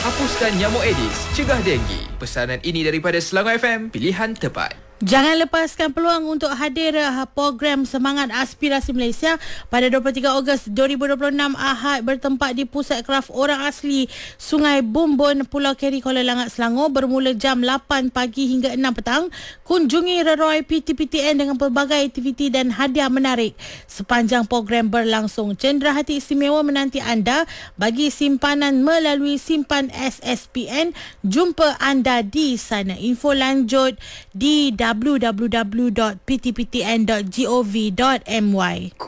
hapuskan nyamuk Aedes, cegah denggi. Pesanan ini daripada Selangor FM, pilihan tepat. Jangan lepaskan peluang untuk hadir program Semangat Aspirasi Malaysia pada 23 Ogos 2026 Ahad bertempat di Pusat Kraf Orang Asli Sungai Bumbun, Pulau Keri, Kuala Langat, Selangor bermula jam 8 pagi hingga 6 petang. Kunjungi Reroi PTPTN dengan pelbagai aktiviti dan hadiah menarik sepanjang program berlangsung. Cenderahati istimewa menanti anda bagi simpanan melalui simpan SSPN. Jumpa anda di sana. Info lanjut di www.ptptn.gov.my.